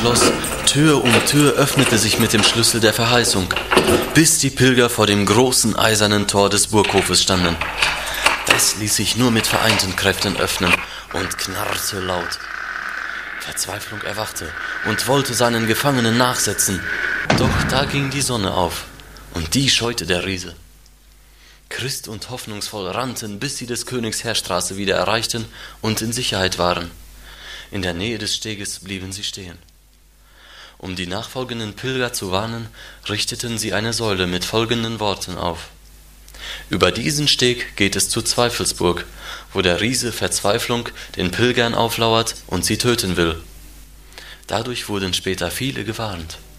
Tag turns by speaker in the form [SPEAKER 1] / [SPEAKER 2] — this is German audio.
[SPEAKER 1] Schloss, Tür um Tür öffnete sich mit dem Schlüssel der Verheißung, bis die Pilger vor dem großen eisernen Tor des Burghofes standen. Das ließ sich nur mit vereinten Kräften öffnen und knarrte laut. Verzweiflung erwachte und wollte seinen Gefangenen nachsetzen, doch da ging die Sonne auf, und die scheute der Riese. Christ und hoffnungsvoll rannten, bis sie des Königs Heerstraße wieder erreichten und in Sicherheit waren. In der Nähe des Steges blieben sie stehen. Um die nachfolgenden Pilger zu warnen, richteten sie eine Säule mit folgenden Worten auf: Über diesen Steg geht es zur Zweifelsburg, wo der Riese Verzweiflung den Pilgern auflauert und sie töten will. Dadurch wurden später viele gewarnt.